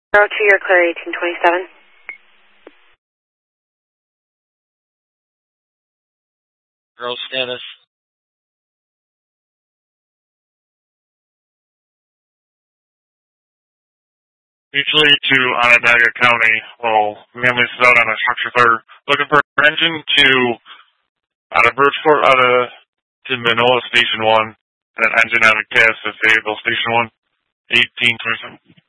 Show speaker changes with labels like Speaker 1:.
Speaker 1: 02, you're clear 1827.
Speaker 2: Girl status.
Speaker 3: Mutually to Onondaga County. Well, mainly is out on a structure fire. Looking for an engine out of Bridgeport, to Manoa Station 1. And an engine out of KSFA, Station 1, 1827.